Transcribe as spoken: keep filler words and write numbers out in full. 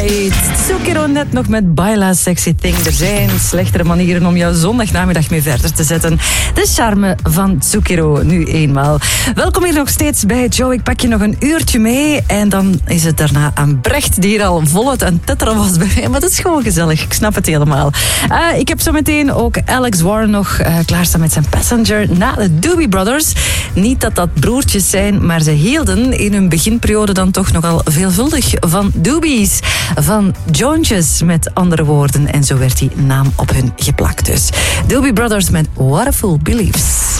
Right. Zucchero net nog met Baila Sexy Thing. Er zijn slechtere manieren om jouw zondagnamiddag mee verder te zetten. De charme van Zucchero nu eenmaal. Welkom hier nog steeds bij Joe. Ik pak je nog een uurtje mee. En dan is het daarna aan Brecht die hier al voluit aan het tetteren was bij mij. Maar dat is gewoon gezellig. Ik snap het helemaal. Uh, ik heb zo meteen ook Alex Warren nog uh, klaarstaan met zijn Passenger na de Doobie Brothers. Niet dat dat broertjes zijn, maar ze hielden in hun beginperiode dan toch nogal veelvuldig van Doobies. Van Jointjes, met andere woorden. En zo werd die naam op hun geplakt dus. Doobie Brothers met What a Fool Believes.